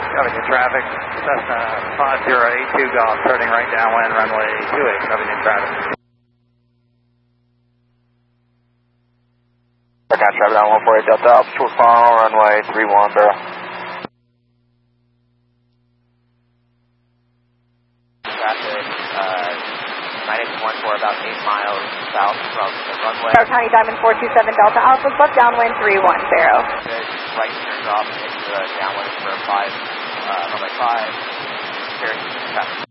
Copy new traffic. Cessna 5082 Golf, turning right downwind, runway 28. Copy new traffic. Aircraft traffic down 148 Delta, altitude final, runway 31 barrel. Traffic, 9814, about 8 miles south from the runway. Broward County Diamond 427 Delta Alpha, left downwind 310. Good, right turns off into the downwind for 5, runway 5, carrying traffic.